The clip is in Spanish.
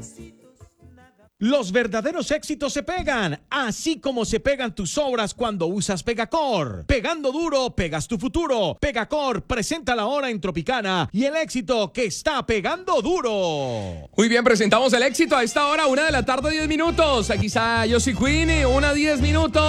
Los verdaderos éxitos se pegan, así como se pegan tus obras cuando usas Pegacor. Pegando duro, pegas tu futuro. Pegacor presenta la hora en Tropicana y el éxito que está pegando duro. Muy bien, presentamos el éxito a esta hora, 1:10 p.m, 10 minutos. Aquí está Josie Queen, 1:10 p.m.